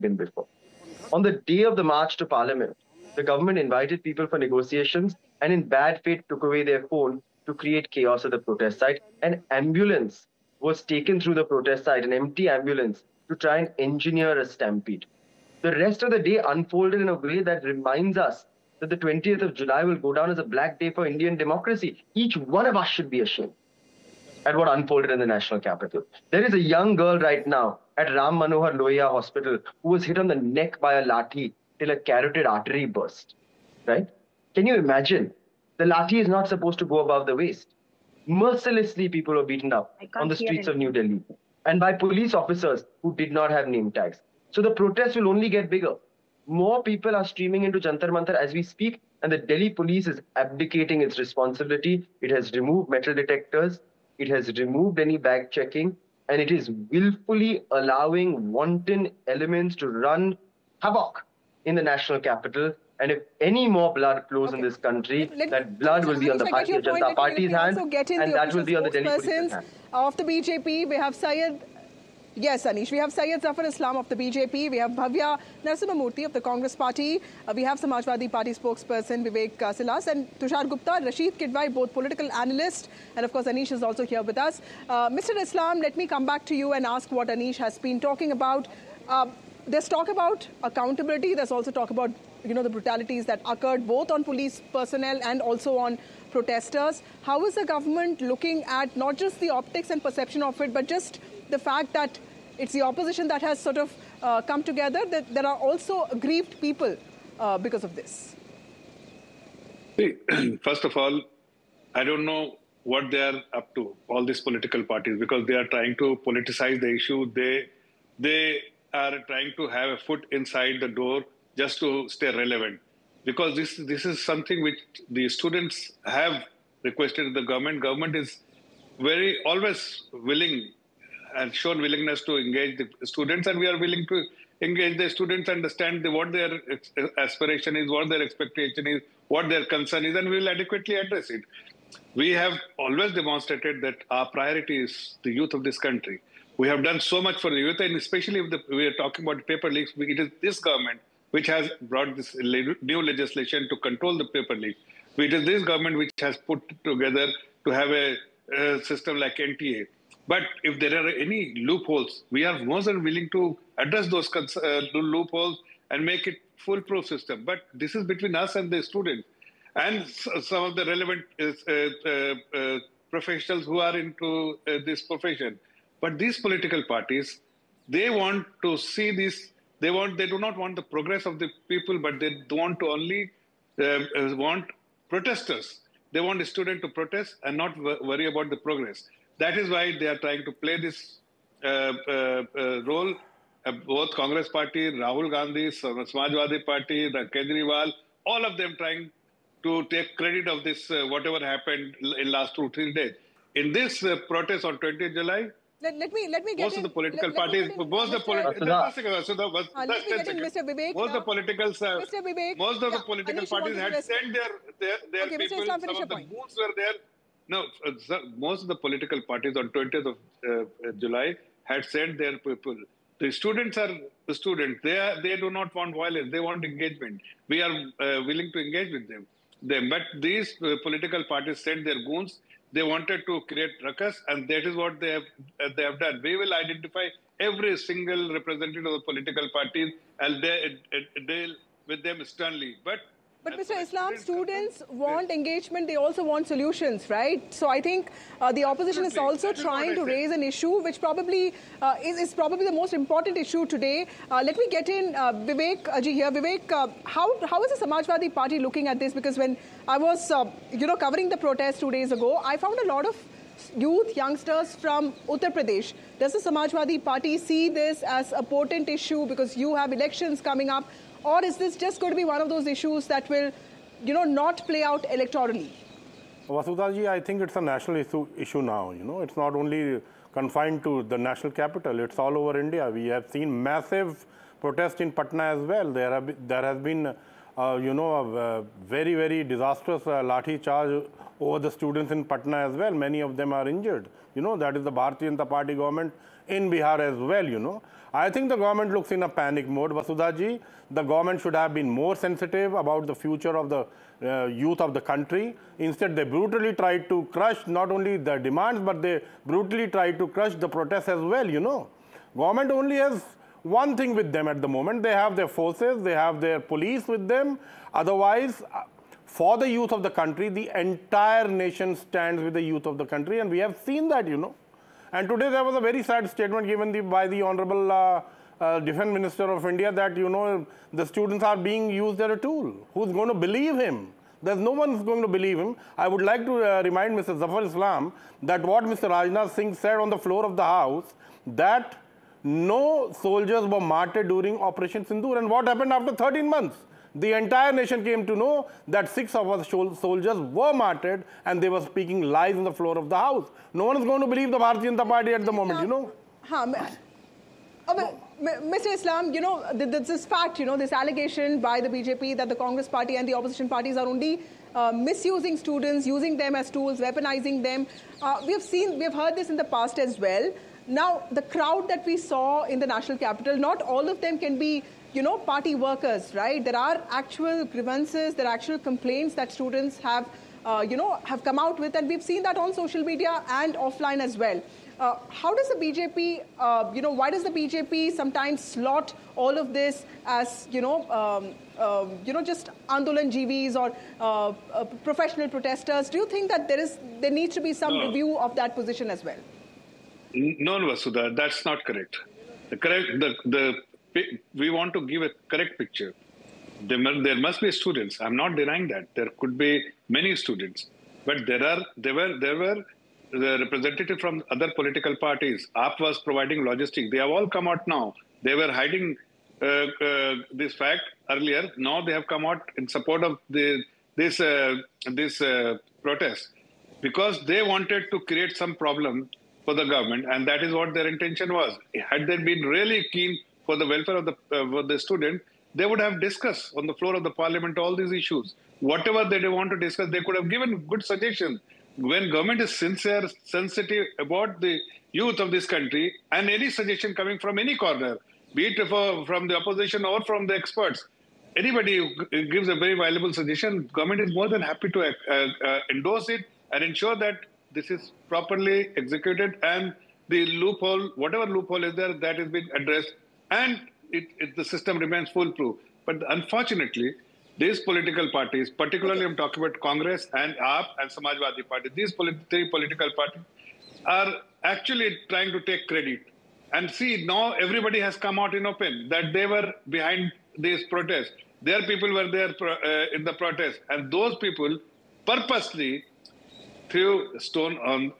been before. On the day of the march to Parliament, the government invited people for negotiations and in bad faith took away their phone to create chaos at the protest site. An ambulance was taken through the protest site, an empty ambulance, to try and engineer a stampede. The rest of the day unfolded in a way that reminds us that the 20th of July will go down as a black day for Indian democracy. Each one of us should be ashamed at what unfolded in the national capital. There is a young girl right now at Ram Manohar Lohia Hospital who was hit on the neck by a lathi till a carotid artery burst, right? Can you imagine? The lathi is not supposed to go above the waist. Mercilessly, people were beaten up on the streets of New Delhi and by police officers who did not have name tags. So the protests will only get bigger. More people are streaming into Jantar Mantar as we speak, and the Delhi police is abdicating its responsibility. It has removed metal detectors. It has removed any bag checking, and it is willfully allowing wanton elements to run havoc in the national capital. And if any more blood flows in this country, that blood will be on the Bharatiya Janata Party's hand, and that will be on the Delhi police's hand. Of the BJP, we have Syed. Yes, Anish. We have Syed Zafar Islam of the BJP. We have Bhavya Narasimhamurthy of the Congress Party. We have Samajwadi Party spokesperson Vivek Silas and Tushar Gupta, Rashid Kidwai, both political analysts. And of course, Anish is also here with us. Mr. Islam, let me come back to you and ask what Anish has been talking about. There's talk about accountability. There's also talk about, the brutalities that occurred both on police personnel and also on protesters. How is the government looking at not just the optics and perception of it, but just the fact that it's the opposition that has sort of come together, that there are also aggrieved people because of this? See, first of all, I don't know what they are up to, all these political parties, because they are trying to politicize the issue. They are trying to have a foot inside the door just to stay relevant. Because this is something which the students have requested the government. Government is always willing and shown willingness to engage the students, and we are willing to engage the students, understand what their aspiration is, what their expectation is, what their concern is, and we will adequately address it. We have always demonstrated that our priority is the youth of this country. We have done so much for the youth, and especially if we are talking about paper leaks, it is this government which has brought this new legislation to control the paper leaks. It is this government which has put together to have a system like NTA. But if there are any loopholes, we are more than willing to address those loopholes and make it foolproof system. But this is between us and the students and some of the relevant professionals who are into this profession. But these political parties, they want to see this. They do not want the progress of the people, but they want to only want protesters. They want the student to protest and not worry about the progress. That is why they are trying to play this role. Both Congress Party, Rahul Gandhi, Samajwadi Party, Kejriwal, all of them trying to take credit of this, whatever happened in last 2-3 days. In this protest on 20th July, let me get most of the political parties, most of the political parties had sent their people. Some of the goons were there. No, most of the political parties on 20th of July had sent their people. The students are the students. They do not want violence. They want engagement. We are willing to engage with them. But these political parties sent their goons. They wanted to create ruckus, and that is what they have done. We will identify every single representative of the political parties and deal with them sternly. But Mr. Islam, students want engagement. They also want solutions, right? So I think the opposition is also trying to raise an issue which probably is probably the most important issue today. Let me get in Vivek Ji here. Vivek, how is the Samajwadi Party looking at this? Because when I was covering the protest 2 days ago, I found a lot of youth, youngsters from Uttar Pradesh. Does the Samajwadi Party see this as a potent issue because you have elections coming up? Or is this just going to be one of those issues that will, not play out electorally? Vasudha ji, I think it's a national issue now. It's not only confined to the national capital. It's all over India. We have seen massive protest in Patna as well. There has been, a very, very disastrous lathi charge over the students in Patna as well. Many of them are injured. That is the Bharatiya Janata Party government in Bihar as well, you know. I think the government looks in a panic mode, Vasudha ji. The government should have been more sensitive about the future of the youth of the country. Instead, they brutally tried to crush not only the demands, but they brutally tried to crush the protests as well, you know. Government only has one thing with them at the moment. They have their forces, they have their police with them. Otherwise, for the youth of the country, the entire nation stands with the youth of the country, and we have seen that, you know. And today there was a very sad statement given by the Honorable Defense Minister of India that, you know, the students are being used as a tool. Who's going to believe him? There's no one who's going to believe him. I would like to remind Mr. Zafar Islam that what Mr. Rajnath Singh said on the floor of the House, that no soldiers were martyred during Operation Sindoor. And what happened after 13 months? The entire nation came to know that 6 of our soldiers were martyred, and they were speaking lies on the floor of the House. No one is going to believe the Bharatiya Janata Party at the moment, you know. Mr. Islam, you know, this fact, you know, this allegation by the BJP that the Congress party and the opposition parties are only misusing students, using them as tools, weaponizing them. We have heard this in the past as well. Now, the crowd that we saw in the national capital, not all of them can be, you know, party workers, right? There are actual grievances, there are actual complaints that students have, have come out with, and we've seen that on social media and offline as well. How does the BJP, why does the BJP sometimes slot all of this as, just Andolan GVs or professional protesters? Do you think that there needs to be some review of that position as well? No, Vasudha, that's not correct. We want to give a correct picture. There must be students. I'm not denying that. There could be many students, but there were the representative from other political parties. AAP was providing logistics. They have all come out now. They were hiding this fact earlier. Now they have come out in support of this protest because they wanted to create some problem for the government, and that is what their intention was. Had they been really keen for the welfare of the student, they would have discussed on the floor of the parliament all these issues. Whatever they want to discuss, they could have given good suggestions. When government is sincere, sensitive about the youth of this country, and any suggestion coming from any corner, be it from the opposition or from the experts, anybody who gives a very valuable suggestion, government is more than happy to endorse it and ensure that this is properly executed and the loophole, whatever loophole is there, that is being addressed, and the system remains foolproof. But unfortunately, these political parties, particularly I'm talking about Congress and AAP and Samajwadi Party, these three political parties are actually trying to take credit. And see, now everybody has come out in open that they were behind these protests. Their people were there in the protest. And those people purposely threw stone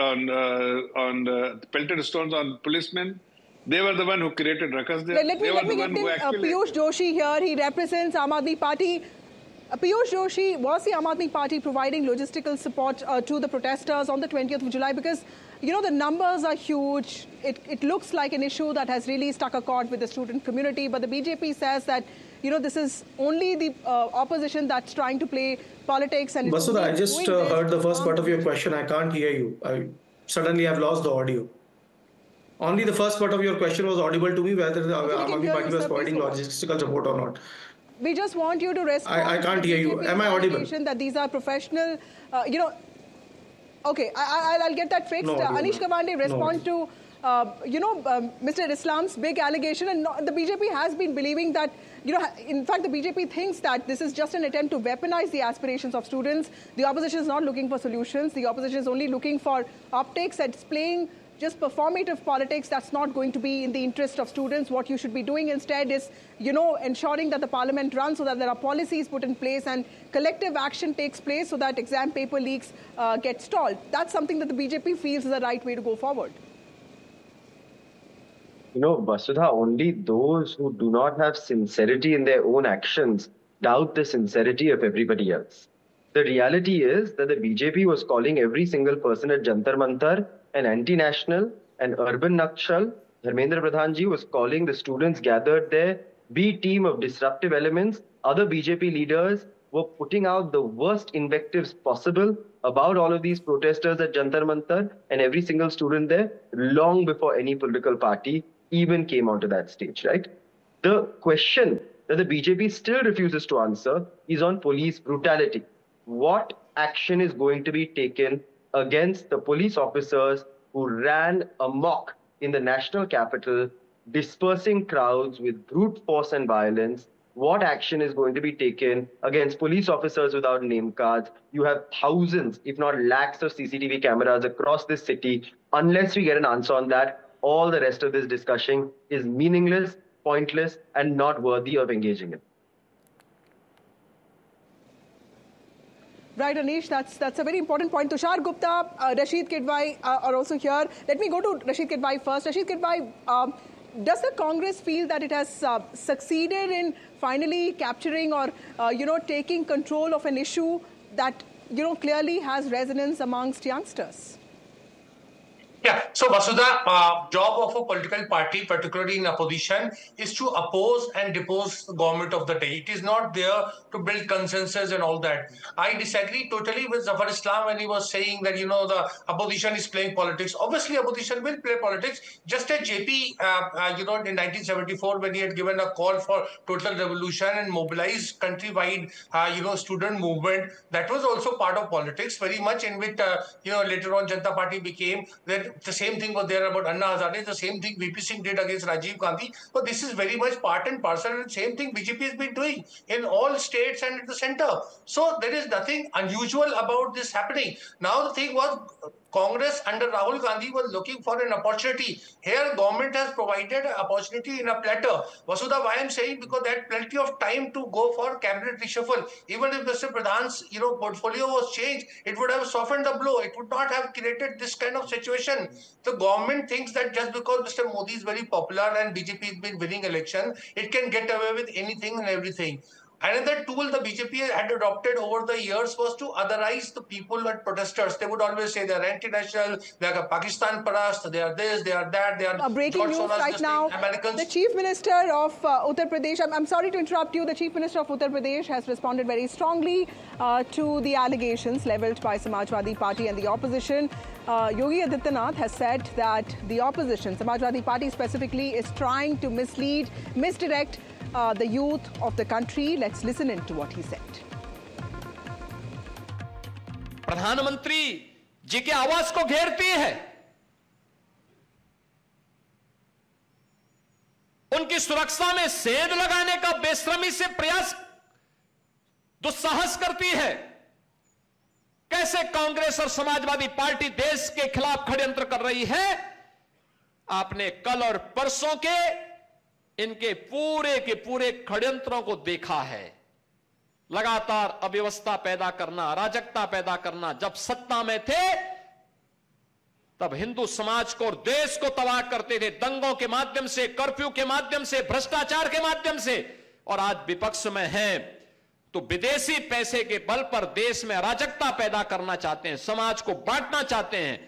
pelted stones on policemen. They were the one who created ruckus there. Let me get in Piyush Joshi here. He represents Aam Aadmi Party. Piyush Joshi, was the Aam Aadmi Party providing logistical support to the protesters on the 20th of July? Because, you know, the numbers are huge. It looks like an issue that has really struck a chord with the student community. But the BJP says that, you know, this is only the opposition that's trying to play politics. And Vasudha, I just heard the first part of your question. I can't hear you. I suddenly have lost the audio. Only the first part of your question was audible to me, whether the Aam Aadmi Party was providing logistical support or not. We just want you to respond. I can't hear you. Am I audible? That these are professional, Okay, I'll get that fixed. No, Anish Gawande, respond to, Mr. Islam's big allegation. And the BJP has been believing that, in fact, the BJP thinks that this is just an attempt to weaponize the aspirations of students. The opposition is not looking for solutions. The opposition is only looking for optics. It's playing just performative politics. That's not going to be in the interest of students. What you should be doing instead is, ensuring that the parliament runs so that there are policies put in place and collective action takes place so that exam paper leaks get stalled. That's something that the BJP feels is the right way to go forward. Vasudha, only those who do not have sincerity in their own actions doubt the sincerity of everybody else. The reality is that the BJP was calling every single person at Jantar Mantar an anti-national, an urban Nakshal. Dharmendra Pradhanji was calling the students gathered there B team of disruptive elements. Other BJP leaders were putting out the worst invectives possible about all of these protesters at Jantar Mantar and every single student there long before any political party even came onto that stage, right? The question that the BJP still refuses to answer is on police brutality. What action is going to be taken against the police officers who ran amok in the national capital, dispersing crowds with brute force and violence? What action is going to be taken against police officers without name cards? You have thousands, if not lakhs of CCTV cameras across this city. Unless we get an answer on that, all the rest of this discussion is meaningless, pointless, and not worthy of engaging in. Right, Anish, that's a very important point. Tushar Gupta, Rashid Kidwai are also here. Let me go to Rashid Kidwai first. Rashid Kidwai, does the Congress feel that it has succeeded in finally capturing or, taking control of an issue that, clearly has resonance amongst youngsters? Yeah, so Vasudha, job of a political party, particularly in opposition, is to oppose and depose the government of the day. It is not there to build consensus and all that. I disagree totally with Zafar Islam when he was saying that, the opposition is playing politics. Obviously, opposition will play politics, just as JP, in 1974, when he had given a call for total revolution and mobilized countrywide, student movement, that was also part of politics, very much in which, later on Janata Party became that. The same thing was there about Anna Hazare, the same thing VP Singh did against Rajiv Gandhi. So this is very much part and parcel, and the same thing BJP has been doing in all states and at the center. So there is nothing unusual about this happening. Now the thing was, Congress under Rahul Gandhi was looking for an opportunity. Here, government has provided an opportunity in a platter. Vasudha, why I'm saying, because they had plenty of time to go for cabinet reshuffle. Even if Mr. Pradhan's, portfolio was changed, it would have softened the blow. It would not have created this kind of situation. The government thinks that just because Mr. Modi is very popular and BJP has been winning election, it can get away with anything and everything. Another tool the BJP had adopted over the years was to otherize the people and protesters. They would always say they are anti-national, they are Pakistan parast, they are this, they are that, they are... breaking news right now. The Chief Minister of Uttar Pradesh, I'm sorry to interrupt you, the Chief Minister of Uttar Pradesh has responded very strongly to the allegations levelled by Samajwadi Party and the opposition. Yogi Adityanath has said that the opposition, Samajwadi Party specifically, is trying to mislead, misdirect the youth of the country. Let's listen into what he said. प्रधानमंत्री जी के आवाज को घेरती है, उनकी सुरक्षा में सेंध लगाने का बेशर्मी से प्रयास, दुस्साहस करती है। कैसे कांग्रेस और समाजवादी पार्टी देश के खिलाफ षड्यंत्र कर रही है, आपने कल और परसों के इनके पूरे के पूरे षड्यंत्रों को देखा है। लगातार अव्यवस्था पैदा करना, अराजकता पैदा करना। जब सत्ता में थे तब हिंदू समाज को और देश को तबाह करते थे, दंगों के माध्यम से, कर्फ्यू के माध्यम से, भ्रष्टाचार के माध्यम से। और आज विपक्ष में हैं तो विदेशी पैसे के बल पर देश में अराजकता पैदा करना चाहते हैं, समाज को बांटना चाहते हैं।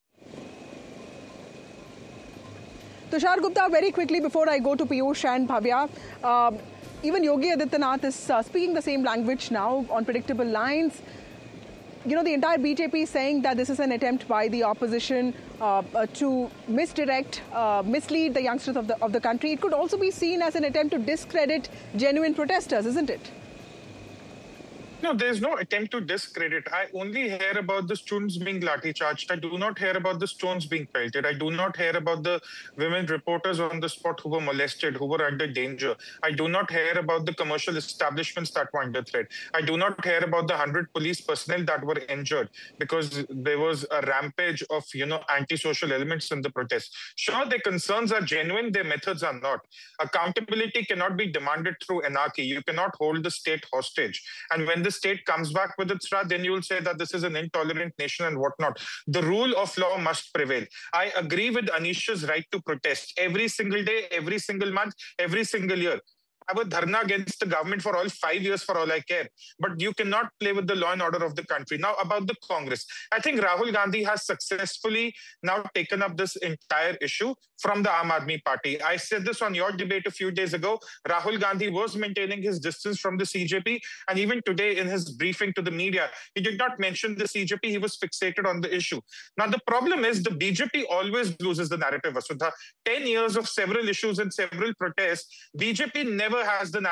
Tushar Gupta, very quickly before I go to Piyush and Bhavya, even Yogi Adityanath is speaking the same language now on predictable lines. The entire BJP is saying that this is an attempt by the opposition to misdirect, mislead the youngsters of the country. It could also be seen as an attempt to discredit genuine protesters, isn't it? No, there's no attempt to discredit. I only hear about the students being lathi charged. I do not hear about the stones being pelted. I do not hear about the women reporters on the spot who were molested, who were under danger. I do not hear about the commercial establishments that were under threat. I do not hear about the 100 police personnel that were injured because there was a rampage of, antisocial elements in the protest. Sure, their concerns are genuine. Their methods are not. Accountability cannot be demanded through anarchy. You cannot hold the state hostage. And when the state comes back with its wrath, then you will say that this is an intolerant nation and whatnot. The rule of law must prevail. I agree with Anish's right to protest every single day, every single month, every single year. have a dharna against the government for all 5 years for all I care. But you cannot play with the law and order of the country. Now, about the Congress. I think Rahul Gandhi has successfully now taken up this entire issue from the Aam Aadmi Party. I said this on your debate a few days ago. Rahul Gandhi was maintaining his distance from the CJP. And even today in his briefing to the media, he did not mention the CJP. He was fixated on the issue. Now, the problem is the BJP always loses the narrative, Vasudha. 10 years of several issues and several protests, BJP never has the